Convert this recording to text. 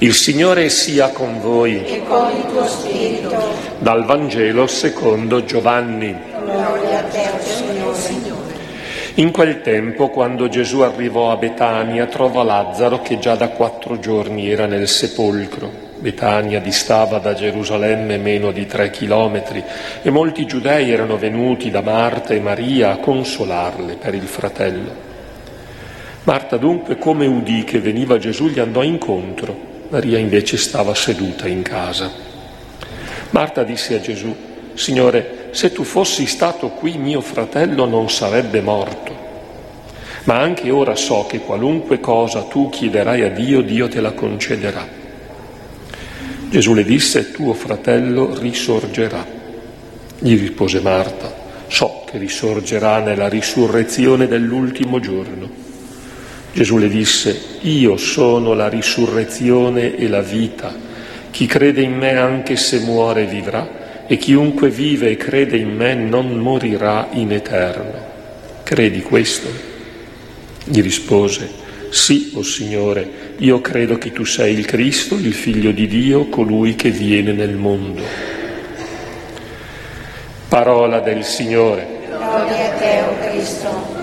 Il Signore sia con voi. E con il tuo spirito. Dal Vangelo secondo Giovanni. Gloria a te, Signore. In quel tempo, quando Gesù arrivò a Betania, trovò Lazzaro che già da 4 giorni era nel sepolcro. Betania distava da Gerusalemme meno di 3 chilometri e molti giudei erano venuti da Marta e Maria a consolarle per il fratello. Marta dunque, come udì che veniva Gesù, gli andò incontro. Maria invece stava seduta in casa. Marta disse a Gesù: Signore, se tu fossi stato qui, mio fratello non sarebbe morto. Ma anche ora so che qualunque cosa tu chiederai a Dio, Dio te la concederà. Gesù le disse: tuo fratello risorgerà. Gli rispose Marta: so che risorgerà nella risurrezione dell'ultimo giorno. Gesù le disse: io sono la risurrezione e la vita. Chi crede in me, anche se muore, vivrà, e chiunque vive e crede in me non morirà in eterno. Credi questo? Gli rispose: sì, o Signore, io credo che tu sei il Cristo, il Figlio di Dio, colui che viene nel mondo. Parola del Signore. Gloria a te, o Cristo.